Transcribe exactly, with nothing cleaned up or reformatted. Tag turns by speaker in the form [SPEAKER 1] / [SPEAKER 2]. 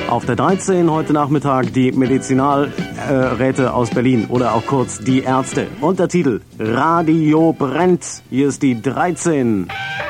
[SPEAKER 1] Auf der dreizehn heute Nachmittag die Medizinalräte äh, aus Berlin oder auch kurz die Ärzte. Untertitel Radio brennt. Hier ist die dreizehn.